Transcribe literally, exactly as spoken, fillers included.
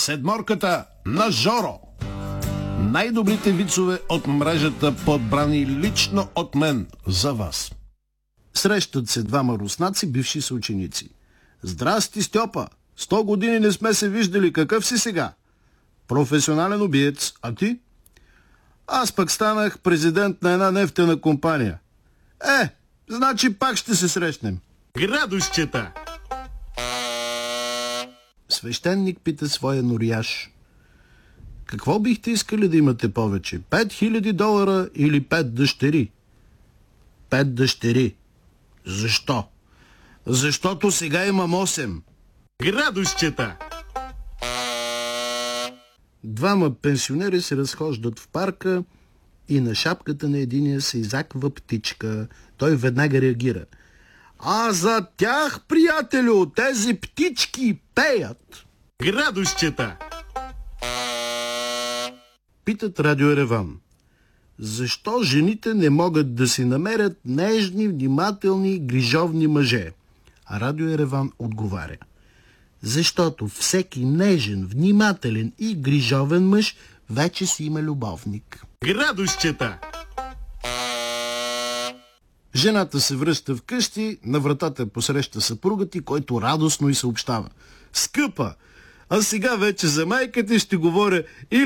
Седморката на Жоро. Най-добрите вицове от мрежата, подбрани лично от мен за вас. Срещат се двама руснаци, бивши съученици. Здрасти, Стьопа! Сто години не сме се виждали. Какъв си сега? Професионален убиец. А ти? Аз пък станах президент на една нефтена компания. Е, значи пак ще се срещнем. Градусчета! Свещеник пита своя норияш: какво бихте искали да имате повече? Пет хиляди долара или пет дъщери? Пет дъщери. Защо? Защото сега имам осем. Градусчета! Двама пенсионери се разхождат в парка и на шапката на единия се изаква птичка. Той веднага реагира: а за тях, приятелю, тези птички пеят. Градусчета! Питат Радио Ереван: защо жените не могат да си намерят нежни, внимателни, грижовни мъже? А Радио Ереван отговаря: защото всеки нежен, внимателен и грижовен мъж вече си има любовник. Градусчета! Жената се връща вкъщи, на вратата посреща съпругът ти, който радостно й съобщава: скъпа, а сега вече за майка ти ще говоря или